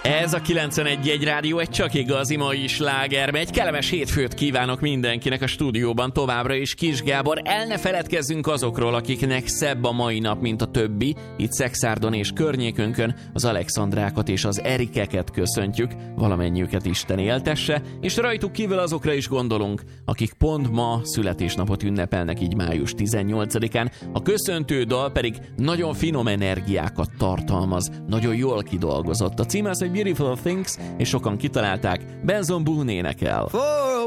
Ez a 91.1 Rádió egy csak igazi mai sláger. Egy kellemes hétfőt kívánok mindenkinek a stúdióban továbbra is. Kis Gábor, el ne feledkezzünk azokról, akiknek szebb a mai nap, mint a többi. Itt Szexárdon és környékünkön az Alexandrákat és az Erikeket köszöntjük. Valamennyiüket Isten éltesse, és rajtuk kívül azokra is gondolunk, akik pont ma születésnapot ünnepelnek, így május 18-án. A köszöntő dal pedig nagyon finom energiákat tartalmaz, nagyon jól kidolgozott. A címe az, hogy Beautiful Things, és sokan kitalálták, Benson Boone énekel. For a